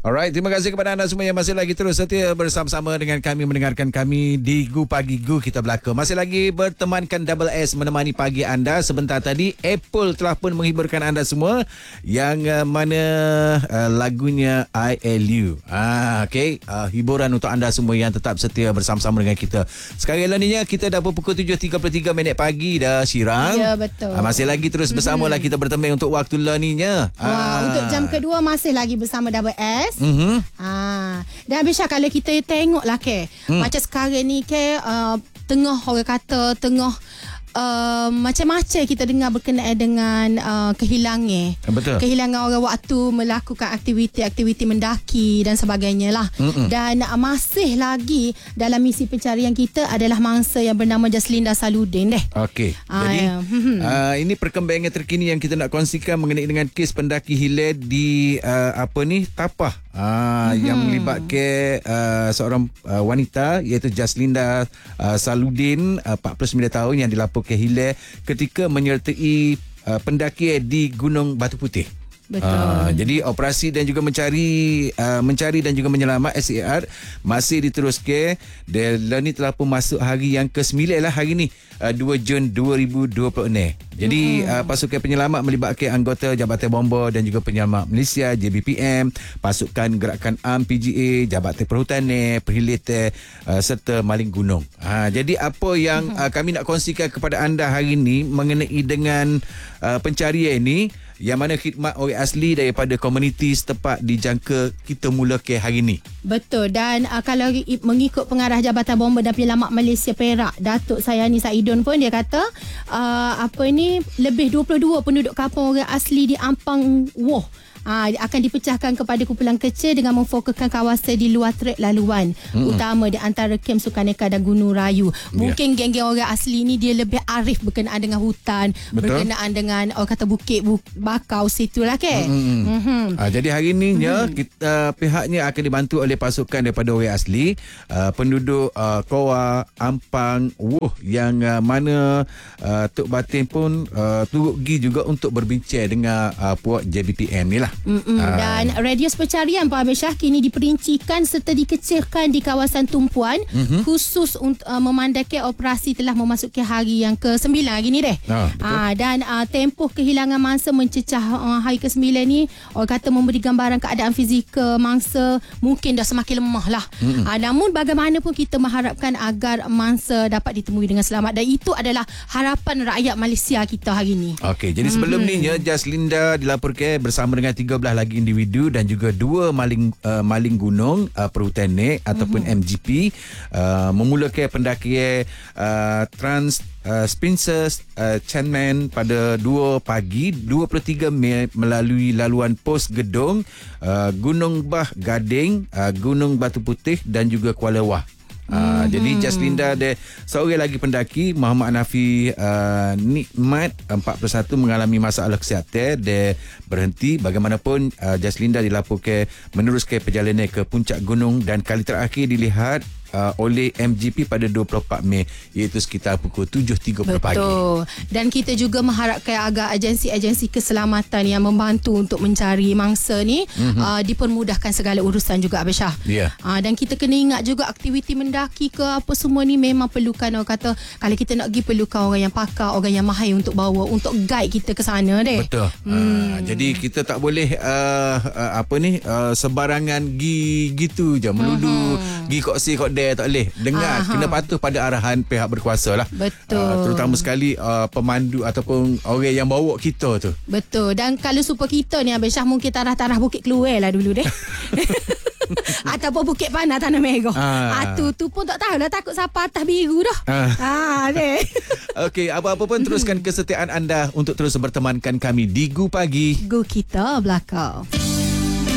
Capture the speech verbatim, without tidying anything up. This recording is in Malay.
Alright, terima kasih kepada anda semua yang masih lagi terus setia bersama-sama dengan kami, mendengarkan kami di Gu Pagi Gu Kita Belaka. Masih lagi bertemankan Double S menemani pagi anda. Sebentar tadi Apple telah pun menghiburkan anda semua yang uh, mana uh, lagunya I L U. Ah, okay. Uh, hiburan untuk anda semua yang tetap setia bersama-sama dengan kita. Sekarang laninya kita dah pukul tujuh tiga puluh tiga minit pagi dah, Syirang. Ya, betul. Uh, masih lagi terus bersamalah mm-hmm. kita bertemu untuk waktu laninya. Wah, ah. untuk jam kedua masih lagi bersama Double S. Mm-hmm. Ah, dan habis kalau kita tengoklah ke, hmm. macam sekarang ni ke uh, tengah orang kata tengah Uh, macam-macam kita dengar berkenaan dengan uh, kehilangan Betul. kehilangan orang waktu melakukan aktiviti-aktiviti mendaki dan sebagainya lah. Mm-mm. Dan uh, masih lagi dalam misi pencarian kita adalah mangsa yang bernama Jaslinda Saludin deh. Okey. Ah, Jadi ya. uh, ini perkembangan terkini yang kita nak kongsikan mengenai dengan kes pendaki hilir di uh, apa ni Tapah. Ah, mm-hmm. yang melibatkan uh, seorang uh, wanita iaitu Jaslinda uh, Saludin, uh, empat puluh sembilan tahun, yang dilaporkan hilang ketika menyertai uh, pendaki di Gunung Batu Putih. Betul. Uh, jadi operasi dan juga mencari uh, mencari dan juga menyelamat S A R masih diteruskan. Dan ni telah pun masuk hari yang ke sembilan lah hari ni, uh, dua Jun dua ribu dua puluh enam. Jadi mm-hmm. uh, pasukan penyelamat melibatkan anggota Jabatan Bomba dan juga Penyelamat Malaysia J B P M, pasukan Gerakan A M P G A, Jabatan Perhutanan, Perkhidmatan uh, serta Maling Gunung. Ha, jadi apa yang mm-hmm. uh, kami nak kongsikan kepada anda hari ini mengenai dengan uh, pencarian ini, yang mana khidmat orang asli daripada komuniti setempat dijangka kita mulakan hari ini. Betul. Dan uh, kalau mengikut pengarah Jabatan Bomba dan Penyelamat Malaysia Perak, Datuk Sayani Saidon pun, dia kata uh, apa ni lebih dua puluh dua penduduk kampung orang asli di Ampang Woh Ha, akan dipecahkan kepada kumpulan kecil dengan memfokuskan kawasan di luar trek laluan, mm-hmm. utama di antara kem Sukaneka dan Gunung Rayu. Mungkin yeah. geng-geng orang asli ni dia lebih arif berkenaan dengan hutan. Betul. Berkenaan dengan orang kata bukit buk, bakau situ lah ke. Mm-hmm. Mm-hmm. Ha, jadi hari ni mm-hmm. kita pihaknya akan dibantu oleh pasukan daripada orang asli, uh, penduduk uh, Kowa, Ampang Woh, yang uh, mana uh, Tok Batin pun uh, turut pergi juga untuk berbincang dengan uh, puak J B P M ni lah. Uh. Dan radius pencarian Pak Amir Syah kini diperincikan serta dikecilkan di kawasan tumpuan, uh-huh. khusus untuk uh, memandangkan operasi telah memasuki hari yang ke sembilan hari ni deh. Uh, uh, dan uh, tempoh kehilangan mangsa mencecah uh, hari ke sembilan ni, orang kata memberi gambaran keadaan fizikal mangsa mungkin dah semakin lemah lah. Uh-huh. Uh, namun bagaimanapun kita mengharapkan agar mangsa dapat ditemui dengan selamat, dan itu adalah harapan rakyat Malaysia kita hari ni. Okey, jadi sebelum uh-huh. ni ya, Jaslinda dilaporkan bersama dengan tiga belas lagi individu dan juga dua maling uh, maling gunung uh, perhutanan ataupun mm-hmm. M G P uh, memulakan pendakian uh, Trans uh, Spencer uh, Chanman pada dua pagi dua puluh tiga Mei melalui laluan pos Gedong, uh, Gunung Bah Gading, uh, Gunung Batu Putih dan juga Kuala Wah. Uh, mm-hmm. Jadi Jaslinda ada seorang lagi pendaki, Muhammad Hanafi uh, Nikmat, empat puluh satu, mengalami masalah kesihatan. Dia berhenti. Bagaimanapun uh, Jaslinda dilaporkan meneruskan perjalanan ke puncak gunung dan kali terakhir dilihat Uh, oleh M G P pada dua puluh empat Mei, iaitu sekitar pukul tujuh tiga puluh pagi. Betul. Dan kita juga mengharapkan agar agensi-agensi keselamatan yang membantu untuk mencari mangsa ni mm-hmm. uh, dipermudahkan segala urusan juga, Abang Syah. Yeah. Uh, dan kita kena ingat juga aktiviti mendaki ke apa semua ni memang perlukan, orang kata kalau kita nak pergi perlukan orang yang pakar, orang yang mahir untuk bawa, untuk guide kita ke sana deh. Betul. Hmm. Uh, jadi kita tak boleh uh, uh, apa ni uh, sebarangan gi gitu je melulu mm-hmm. gi kok si kok de, tak boleh. Dengar, aha. kena patuh pada arahan pihak berkuasa lah. Betul. Uh, terutama sekali uh, pemandu ataupun orang yang bawa kita tu. Betul. Dan kalau super kita ni, Abang Syah, mungkin tarah-tarah Bukit Keluar lah dulu deh. Ataupun Bukit Panah Tanah Merah. Ah. Ah, tu, tu pun tak tahulah, takut siapa atas biru dah. Ah, ah deh. Okey, apa-apa pun teruskan kesetiaan anda untuk terus bertemankan kami di Gu Pagi Gu Kita Belakang.